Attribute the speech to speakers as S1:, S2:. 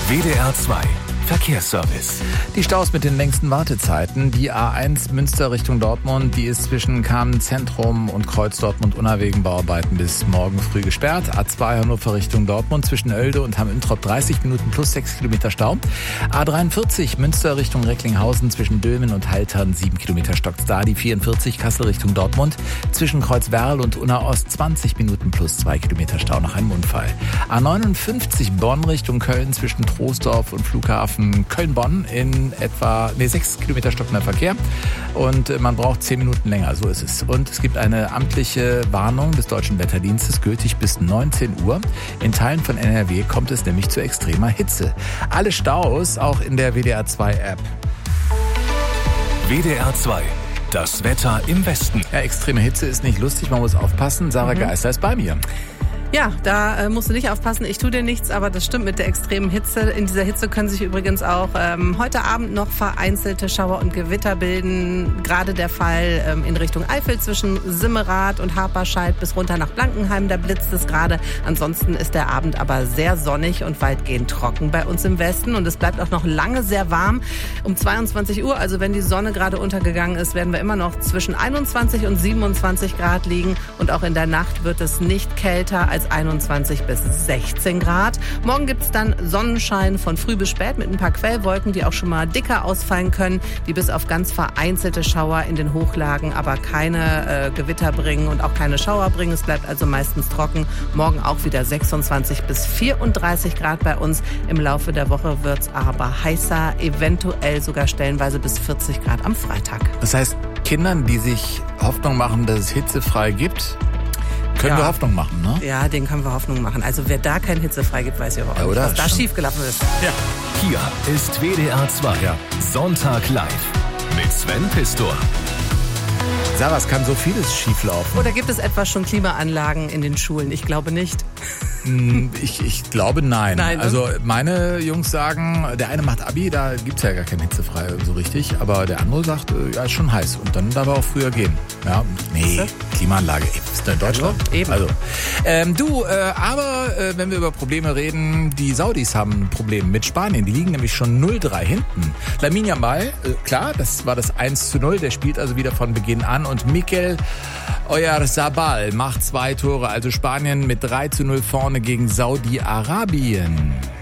S1: WDR 2 Verkehrsservice.
S2: Die Staus mit den längsten Wartezeiten. Die A1 Münster Richtung Dortmund, die ist zwischen Kamenz-Zentrum und Kreuz Dortmund-Unna wegen Bauarbeiten bis morgen früh gesperrt. A2 Hannover Richtung Dortmund zwischen Oelde und Hamm-Üntrop 30 Minuten plus 6 Kilometer Stau. A43 Münster Richtung Recklinghausen zwischen Dülmen und Haltern 7 Kilometer stockt's da. Die 44 Kassel Richtung Dortmund zwischen Kreuzwerl und Unna Ost 20 Minuten plus 2 Kilometer Stau nach einem Unfall. A59 Bonn Richtung Köln zwischen Troisdorf und Flughafen Köln-Bonn in etwa 6 Kilometer stockender Verkehr und man braucht 10 Minuten länger, so ist es. Und es gibt eine amtliche Warnung des Deutschen Wetterdienstes, gültig bis 19 Uhr. In Teilen von NRW kommt es nämlich zu extremer Hitze. Alle Staus auch in der WDR 2 App.
S1: WDR 2, das Wetter im Westen.
S2: Ja, extreme Hitze ist nicht lustig, man muss aufpassen. Sarah Geißler ist bei mir.
S3: Ja, da musst du nicht aufpassen. Ich tue dir nichts, aber das stimmt mit der extremen Hitze. In dieser Hitze können sich übrigens auch heute Abend noch vereinzelte Schauer und Gewitter bilden. Gerade der Fall in Richtung Eifel zwischen Simmerath und Haperscheid bis runter nach Blankenheim. Da blitzt es gerade. Ansonsten ist der Abend aber sehr sonnig und weitgehend trocken bei uns im Westen. Und es bleibt auch noch lange sehr warm. Um 22 Uhr, also wenn die Sonne gerade untergegangen ist, werden wir immer noch zwischen 21 und 27 Grad liegen. Und auch in der Nacht wird es nicht kälter als 21 bis 16 Grad. Morgen gibt es dann Sonnenschein von früh bis spät mit ein paar Quellwolken, die auch schon mal dicker ausfallen können, die bis auf ganz vereinzelte Schauer in den Hochlagen aber keine Gewitter bringen und auch keine Schauer bringen. Es bleibt also meistens trocken. Morgen auch wieder 26 bis 34 Grad bei uns. Im Laufe der Woche wird es aber heißer, eventuell sogar stellenweise bis 40 Grad am Freitag.
S2: Das heißt, Kindern, die sich Hoffnung machen, dass es hitzefrei gibt, können wir Hoffnung machen, ne?
S3: Ja, denen können wir Hoffnung machen. Also wer da kein hitzefrei gibt, weiß ich aber auch nicht, was da schiefgelaufen ist.
S1: Ja. Hier ist WDR 2. Ja. Sonntag live mit Sven Pistor.
S2: Sarah, es kann so vieles schieflaufen.
S3: Oder gibt es etwa schon Klimaanlagen in den Schulen? Ich glaube nicht.
S2: Ich glaube nein.
S3: Nein, ne?
S2: Also meine Jungs sagen, der eine macht Abi, da gibt's ja gar kein hitzefrei so richtig. Aber der andere sagt, ja, ist schon heiß. Und dann darf er auch früher gehen. Ja, nee, Klimaanlage, ist in Deutschland.
S3: Eben.
S2: Also, aber wenn wir über Probleme reden, die Saudis haben ein Problem mit Spanien. Die liegen nämlich schon 0-3 hinten. Lamine Yamal, klar, das war das 1-0. Der spielt also wieder von Beginn an. Und Mikel Oyarzabal macht 2 Tore. Also Spanien mit 3-0 vorne gegen Saudi-Arabien.